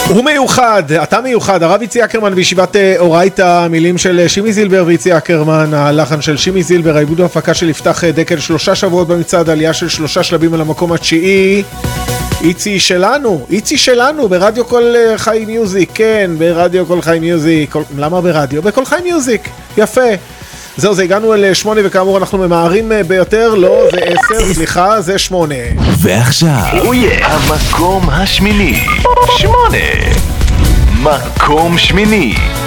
הוא מיוחד, אתה מיוחד, הרב איצי אקרמן בישיבת אורייתא, מילים של שימי זילבר ואיצי אקרמן, הלחן של שימי זילבר, העיבוד והפקה של יפתח דקל, 3 שבועות במצעד, עלייה של 3 שלבים על המקום התשיעי. איצי שלנו, ברדיו כל חי מיוזיק, כן, ברדיו כל חי מיוזיק, למה ברדיו? בכל חי מיוזיק, יפה. זהו, זה הגענו אל 8 וכאמור אנחנו ממהרים ביותר, לא, זה 10, סליחה, זה 8. ועכשיו, המקום השמיני, 8. מקום שמיני.